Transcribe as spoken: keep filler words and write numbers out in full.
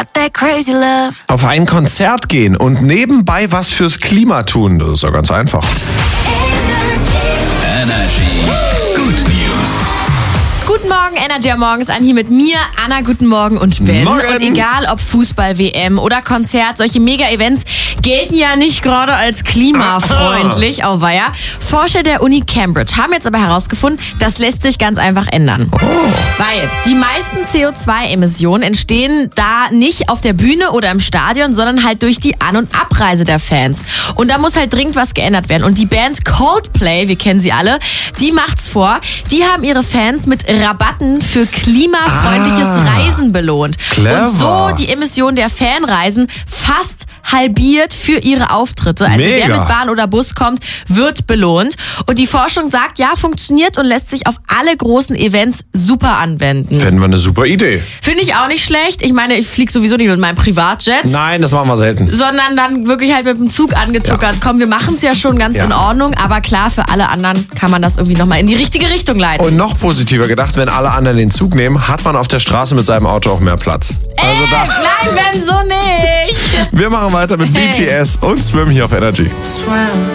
got that crazy love. Auf ein Konzert gehen und nebenbei was fürs Klima tun, das ist ja ganz einfach. Energy. Good News. Guten Morgen, Energy am Morgens an hier mit mir, Anna, guten Morgen und Ben. Morgen. Und egal ob Fußball-W M oder Konzert, solche Mega-Events gelten ja nicht gerade als klimafreundlich, auweia. Forscher der Uni Cambridge haben jetzt aber herausgefunden, das lässt sich ganz einfach ändern. Oh. Weil die meisten C O zwei Emissionen entstehen da nicht auf der Bühne oder im Stadion, sondern halt durch die An- und Abreise der Fans. Und da muss halt dringend was geändert werden. Und die Band Coldplay, wir kennen sie alle, die macht's vor. Die haben ihre Fans mit Rabatten für klimafreundliches Ah, Reisen belohnt. clever. Und so die Emissionen der Fanreisen fast halbiert für ihre Auftritte. Also Mega. wer mit Bahn oder Bus kommt, wird belohnt. Und die Forschung sagt, ja, funktioniert und lässt sich auf alle großen Events super anwenden. Fänden wir eine super Idee. Finde ich auch nicht schlecht. Ich meine, ich fliege sowieso nicht mit meinem Privatjet. Nein, das machen wir selten. Sondern dann wirklich halt mit dem Zug angezuckert. Ja. Komm, wir machen es ja schon ganz Ja. in Ordnung. Aber klar, für alle anderen kann man das irgendwie nochmal in die richtige Richtung leiten. Und noch positiver gedacht, wenn alle anderen den Zug nehmen, hat man auf der Straße mit seinem Auto auch mehr Platz. Also Ey, da, nein, Ben, so nicht. wir machen weiter mit B T S und Swim hier auf Energy.